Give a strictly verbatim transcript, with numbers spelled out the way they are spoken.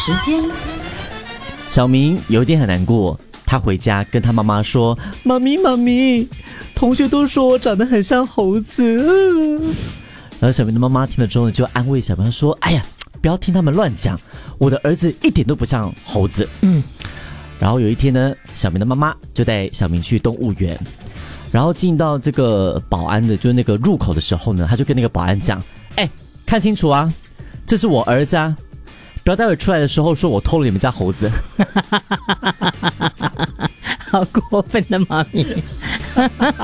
时间。 小明有一点很难过，他回家跟他妈妈说：“妈咪，妈咪，同学都说我长得很像猴子。嗯”然后小明的妈妈听了之后呢，就安慰小明说：“哎呀，不要听他们乱讲，我的儿子一点都不像猴子。”嗯。然后有一天呢，小明的妈妈就带小明去动物园，然后进到这个保安的就是那个入口的时候呢，他就跟那个保安讲：“哎，看清楚啊，这是我儿子啊。”不要待会出来的时候说我偷了你们家猴子。 好过分的妈咪。